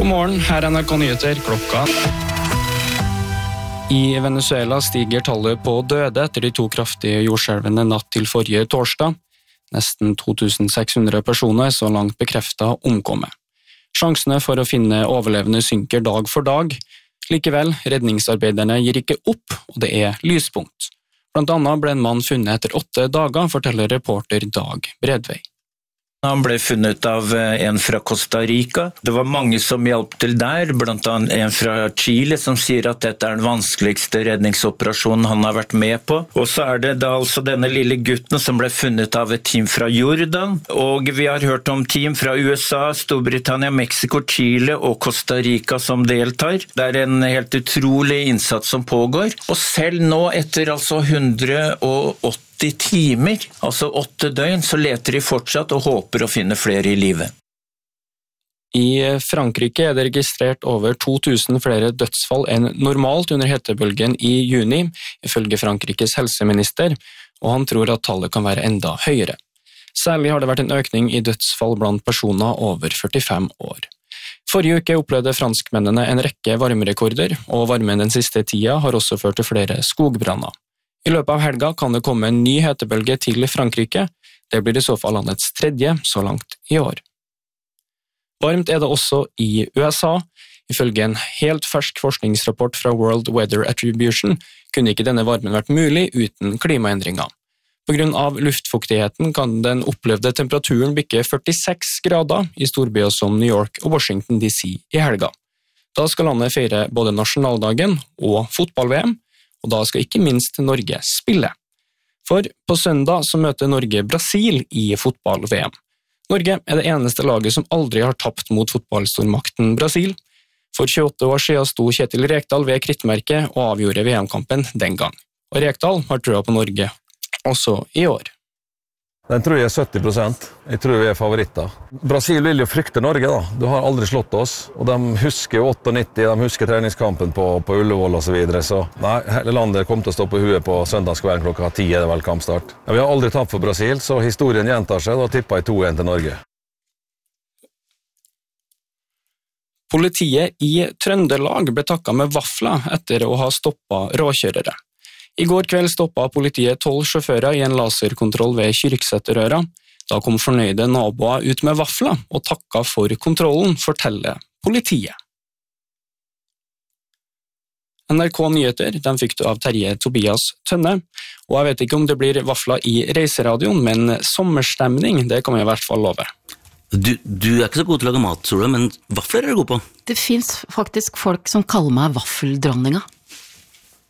God morgen, her NRK Nyheter klokka. I Venezuela stiger tallet på døde etter de 2 kraftige jordskjelvene natt til forrige torsdag. Nesten 2600 personer så langt bekreftet omkommet. Sjansene for å finne overlevende synker dag for dag. Likevel, redningsarbeiderne gir ikke opp, og det er lyspunkt. Blant annet ble en mann funnet etter 8 dager, forteller reporter Dag Bredvei. Han ble funnet av en fra Costa Rica. Det var mange som hjalp til der, blant annet en fra Chile som sier at dette er den vanskeligste redningsoperasjonen han har vært med på. Og så er det da altså denne lille gutten som ble funnet av et team fra Jordan. Og vi har hørt om team fra USA, Storbritannia, Mexico, Chile og Costa Rica som deltar. Det er en helt utrolig innsats som pågår. Og selv nå etter altså 180 timer, altså 8 døgn, så leter de fortsatt og håper å finne flere i livet. I Frankrike er det registrert over 2000 flere dødsfall enn normalt under hetebølgen i juni, ifølge Frankrikes helseminister, og han tror at tallet kan være enda høyere. Særlig har det vært en økning i dødsfall blant personer over 45 år. Forrige uke opplevde franskmennene en rekke varmerekorder, og varmen den siste tida har også ført til flere skogbranner. I løpet av helga kan det komme en ny hetebølge til Frankrike. Det blir i så fall landets 3. så langt i år. Varmt er det også i USA. Ifølge en helt fersk forskningsrapport fra World Weather Attribution kunne ikke denne varmen vært mulig uten klimaendringer. På grunn av luftfuktigheten kan den opplevde temperaturen bikke 46 grader i storbyer som New York og Washington DC i helga. Da skal landet feire både nasjonaldagen og fotball-VM, og da skal ikke minst Norge spille. For på søndag så møter Norge Brasil i fotball-VM. Norge er det eneste laget som aldri har tapt mot fotballstormakten Brasil. For 28 år siden sto Kjetil Rekdal ved krittmerket og avgjorde VM-kampen den gang. Og Rekdal har trua på Norge også i år. Den tror jeg er 70%. Jeg tror vi er favoritter. Brasil vil jo frykte Norge da. Du har aldri slått oss, og de husker jo 98, de husker treningskampen på Ullevål og så videre, så nei, hele landet kommer til å stå på huet på søndagskvelden klokka 10 er det vel kampstart. Ja, vi har aldri tapt for Brasil, så historien gjentar seg, da tipper jeg 2-1 til Norge. Politiet i Trøndelag ble takket med vafler etter å ha stoppet råkjørere. I går kveld stoppet politiet 12 sjåfører i en laserkontroll ved Kyrksæterøra. Da kom fornøyde naboer ut med vafler og takket for kontrollen, forteller politiet. NRK Nyheter, den fikk du av Terje Tobias Tønne, og jeg vet ikke om det blir vafler i reiseradioen, men sommerstemning, det kan vi i hvert fall love. Du er ikke så god til å lage mat, tror du, men vafler er du god på. Det finnes faktisk folk som kaller meg vaffeldronninga.